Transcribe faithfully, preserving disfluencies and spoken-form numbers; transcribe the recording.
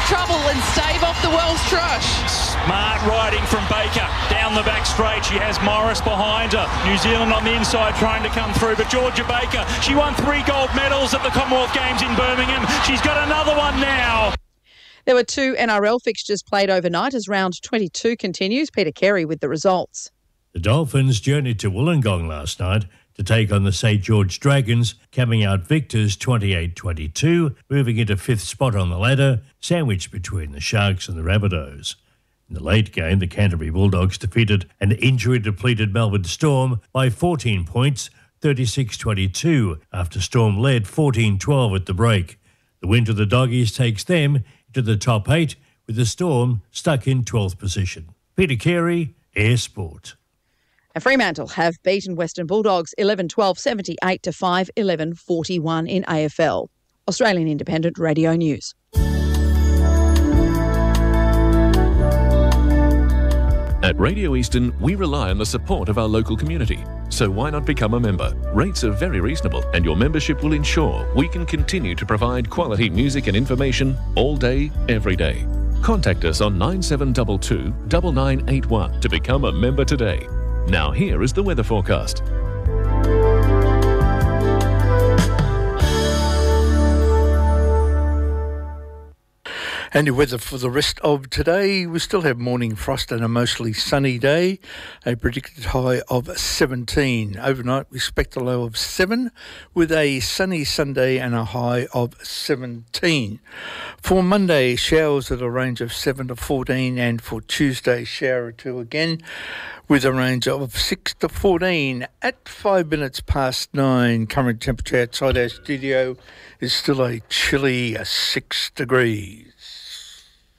trouble and stave off the Welsh Thrush. Smart riding from Baker down the back straight. She has Morris behind her. New Zealand on the inside trying to come through, but Georgia Baker, she won three gold medals at the Commonwealth Games in Birmingham. She's got another one now. There were two N R L fixtures played overnight as round twenty-two continues. Peter Carey with the results. The Dolphins journeyed to Wollongong last night to take on the St George Dragons, coming out victors twenty-eight twenty-two, moving into fifth spot on the ladder, sandwiched between the Sharks and the Rabbitohs. In the late game, the Canterbury Bulldogs defeated an injury-depleted Melbourne Storm by fourteen points, thirty-six twenty-two, after Storm led fourteen twelve at the break. The win to the Doggies takes them into the top eight, with the Storm stuck in twelfth position. Peter Carey, Air Sport. And Fremantle have beaten Western Bulldogs eleven twelve, seventy-eight to five, eleven forty-one in A F L. Australian Independent Radio News. At Radio Eastern, we rely on the support of our local community. So why not become a member? Rates are very reasonable, and your membership will ensure we can continue to provide quality music and information all day, every day. Contact us on nine seven two two, nine nine eight one to become a member today. Now here is the weather forecast. And your weather for the rest of today, we still have morning frost and a mostly sunny day, a predicted high of seventeen. Overnight we expect a low of seven with a sunny Sunday and a high of seventeen. For Monday, showers at a range of seven to fourteen, and for Tuesday, shower or two again with a range of six to fourteen. At five minutes past nine, current temperature outside our studio is still a chilly six degrees.